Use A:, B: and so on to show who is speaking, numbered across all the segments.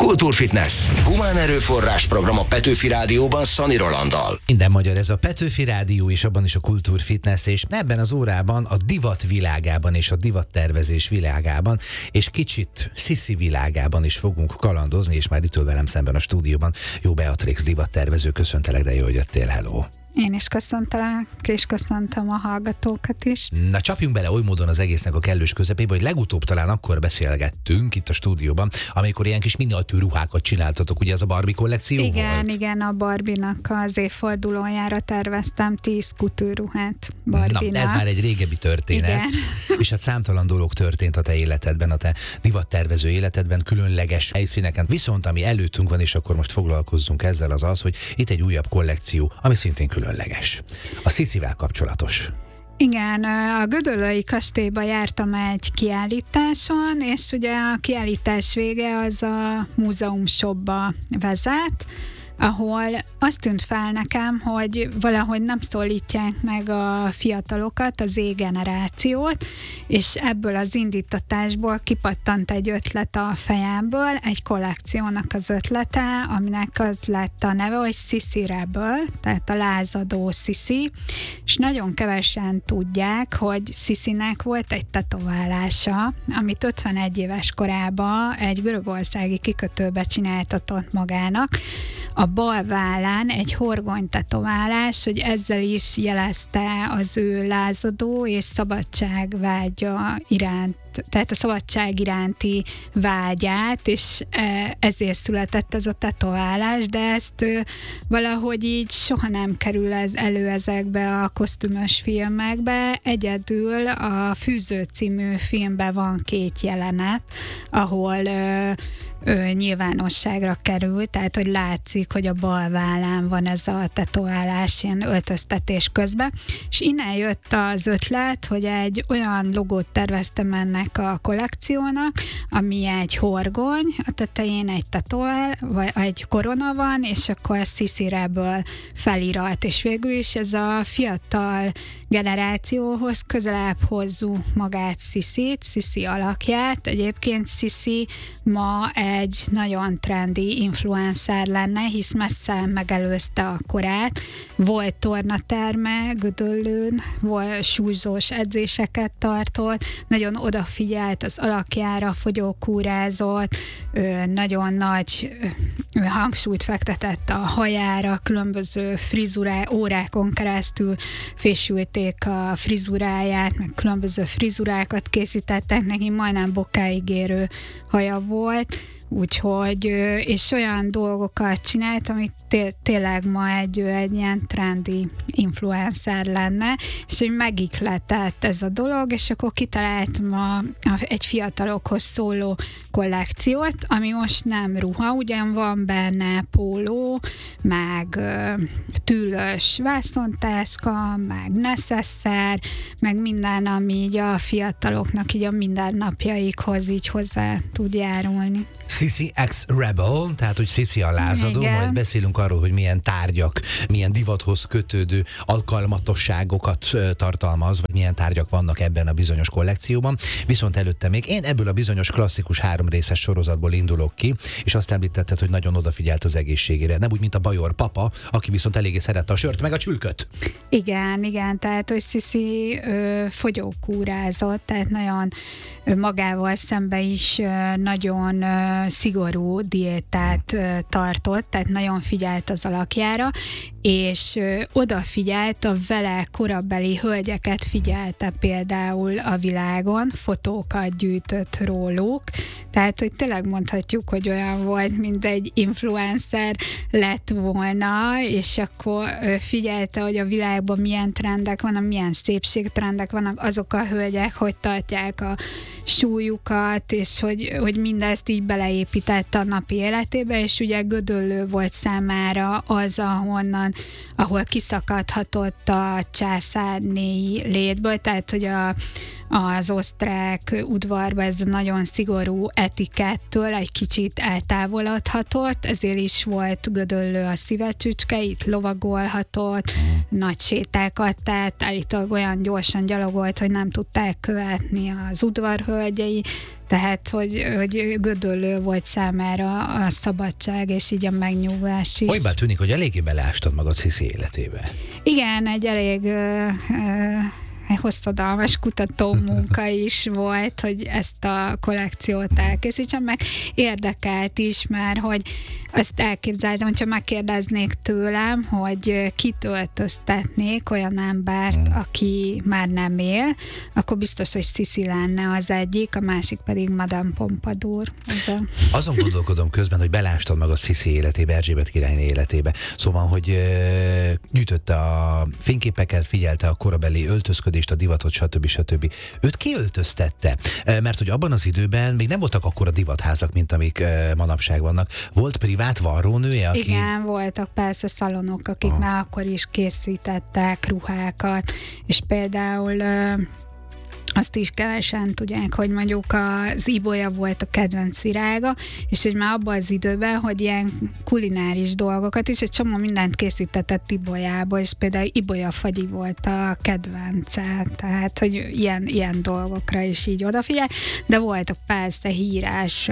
A: Kultúrfitness. Humán erőforrás program a Petőfi Rádióban Szani Rolanddal.
B: Minden magyar, ez a Petőfi Rádió, és abban is a Kultúrfitness, és ebben az órában a divat világában és a divattervezés világában, és kicsit Sisi világában is fogunk kalandozni, és már itt ül velem szemben a stúdióban Jó Beatrix divattervező. Köszöntelek, de jó, hogy jöttél, hello!
C: Én is köszöntelek, és köszöntöm a hallgatókat is.
B: Na, csapjunk bele oly módon az egésznek a kellős közepébe, hogy legutóbb talán akkor beszélgettünk itt a stúdióban, amikor ilyen kis miniatűr ruhákat csináltatok, ugye ez a Barbie kollekció volt?
C: Igen, a Barbie-nak az évfordulójára terveztem 10 kutőruhát Barbie-nak.
B: Na, ez már egy régebbi történet.
C: Igen.
B: És hát számtalan dolog történt a te életedben, a te divattervező életedben, különleges helyszíneken. Viszont ami előttünk van, és akkor most foglalkozzunk ezzel, az, hogy itt egy újabb kollekció, ami szintén különleges. A Sisivel kapcsolatos.
C: Igen, a Gödöllői kastélyba jártam egy kiállításon, és ugye a kiállítás vége az a Múzeum Shopba vezet, ahol azt tűnt fel nekem, hogy valahogy nem szólítják meg a fiatalokat, az Z-generációt, és ebből az indítatásból kipattant egy ötlet a fejemből, egy kollekciónak az ötlete, aminek az lett a neve, hogy Sisi Rebel, tehát a lázadó Sisi, és nagyon kevesen tudják, hogy Sisinek volt egy tetoválása, amit 51 éves korában egy görögországi kikötőbe csináltatott magának, a bal vállán egy horgony tetoválás, hogy ezzel is jelezte az ő lázadó és szabadságvágya iránt, tehát a szabadság iránti vágyát, és ezért született ez a tetoválás, de ezt valahogy így soha nem kerül elő ezekbe a kosztümös filmekbe. Egyedül a Fűző című filmben van 2 jelenet, ahol nyilvánosságra kerül, tehát hogy látszik, hogy a bal vállán van ez a tetoválás ilyen öltöztetés közben, és innen jött az ötlet, hogy egy olyan logót terveztem ennek a kollekciónak, ami egy horgony, a tetején egy tetovál, vagy egy korona van, és akkor Sisi Rebel felirat, és végül is ez a fiatal generációhoz közelebb hozzuk magát Sisi alakját. Egyébként Sisi ma egy nagyon trendi influencer lenne, hisz messze megelőzte a korát. Volt tornaterme Gödöllőn, volt súlyzós edzéseket tartott, nagyon odafigyelt az alakjára, fogyókúrázott, nagyon nagy hangsúlyt fektetett a hajára, különböző órákon keresztül fésülték a frizuráját, meg különböző frizurákat készítettek, neki majdnem bokáig érő haja volt, úgyhogy, és olyan dolgokat csinált, amit tényleg ma egy ilyen trendi influencer lenne, és hogy megikletett ez a dolog, és akkor kitalált ma egy fiatalokhoz szóló kollekciót, ami most nem ruha, ugyan van benne póló, meg tüllős vászontáska, meg neszeszer, meg minden, ami így a fiataloknak így a mindennapjaikhoz így hozzá tud járulni.
B: Sisi X Rebel, tehát hogy Sisi a lázadó,
C: igen.
B: Majd beszélünk arról, hogy milyen tárgyak, milyen divathoz kötődő alkalmatosságokat tartalmaz, vagy milyen tárgyak vannak ebben a bizonyos kollekcióban. Viszont előtte még én ebből a bizonyos klasszikus 3 részes sorozatból indulok ki, és azt említetted, hogy nagyon odafigyelt az egészségére. Nem úgy, mint a Bajor papa, aki viszont eléggé szerette a sört, meg a csülköt.
C: Igen, tehát hogy Sisi fogyókúrázott, tehát nagyon magával szembe is nagyon szigorú diétát tartott, tehát nagyon figyelt az alakjára, és odafigyelt a vele korabeli hölgyeket, figyelte például a világon, fotókat gyűjtött róluk, tehát hogy tényleg mondhatjuk, hogy olyan volt, mint egy influencer lett volna, és akkor figyelte, hogy a világban milyen trendek vannak, milyen szépségtrendek vannak, azok a hölgyek, hogy tartják a súlyukat, és hogy mindezt így beleépítette a napi életébe, és ugye Gödöllő volt számára az, ahol kiszakadhatott a császárnéi létből, tehát hogy az osztrák udvarba ez a nagyon szigorú etikettől egy kicsit eltávolodhatott, ezért is volt Gödöllő a szívecsücske, itt lovagolhatott, nagy sétákat tett, állítólag olyan gyorsan gyalogolt, hogy nem tudták követni az udvarhölgyei, tehát, hogy Gödöllő volt számára a szabadság, és így a megnyugvás is.
B: Olybá tűnik, hogy eléggé beleástad magad Sziszi életébe.
C: Igen, egy elég hosszadalmas kutató munka is volt, hogy ezt a kollekciót elkészítsem, meg érdekelt is már, hogy azt elképzeltem, hogyha megkérdeznék tőlem, hogy kit öltöztetnék, olyan embert, aki már nem él, akkor biztos, hogy Sziszi lenne az egyik, a másik pedig Madame Pompadour.
B: Azon gondolkodom közben, hogy belástad magad Sziszi életébe, Erzsébet királyné életébe. Szóval, hogy gyűjtötte a fényképeket, figyelte a korabeli öltözködést, a divatot, stb. Őt kiöltöztette? Mert hogy abban az időben még nem voltak akkora divatházak, mint amik manapság vannak. Volt privát varrónője, aki...
C: Igen, voltak persze szalonok, akik már akkor is készítettek ruhákat, és például azt is kevesen tudják, hogy mondjuk az ibolya volt a kedvenc virága, és hogy már abban az időben, hogy ilyen kulináris dolgokat is, egy csomó mindent készítetett ibolyába, és például ibolyafagyi volt a kedvence, tehát, hogy ilyen dolgokra is így odafigyel, de voltak persze hírás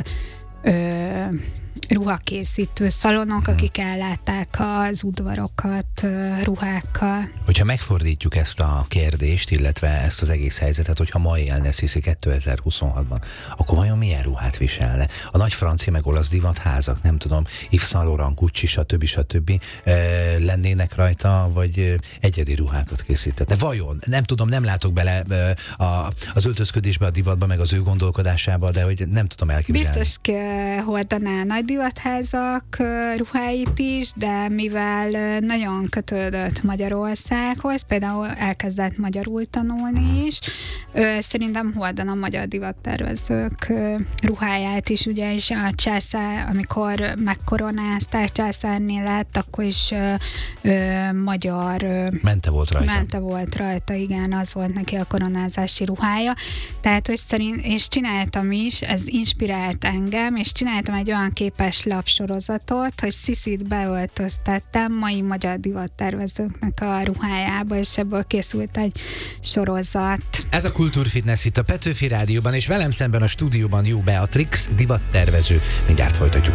C: ruhakészítő szalonok, akik ellátták az udvarokat ruhákkal.
B: Hogyha megfordítjuk ezt a kérdést, illetve ezt az egész helyzetet, hogyha ma élne Sziszi 2026-ban, akkor vajon milyen ruhát viselne? A nagy francia meg olasz divatházak, nem tudom, Yves Saint Laurent, Gucci, stb. Lennének rajta, vagy egyedi ruhákat készítetne? Vajon? Nem tudom, nem látok bele az öltözködésbe, a divatba, meg az ő gondolkodásába, de hogy nem tudom elképzelni.
C: Biztos hordaná nagy divatházak ruháit is, de mivel nagyon kötődött Magyarországhoz, például elkezdett magyarul tanulni is, szerintem hordana magyar divattervezők ruháját is, ugye, és a császár, amikor megkoronázták, császárné lett, akkor is magyar
B: mente volt
C: rajta, igen, az volt neki a koronázási ruhája. Tehát, hogy és csináltam is, ez inspirált engem, és csináltam egy olyan képes lapsorozatot, hogy Sziszit beöltöztettem mai magyar divattervezőknek a ruhájába, és ebből készült egy sorozat.
B: Ez a Kultúrfitness itt a Petőfi Rádióban, és velem szemben a stúdióban Jó Beatrix, divattervező. Mindjárt folytatjuk.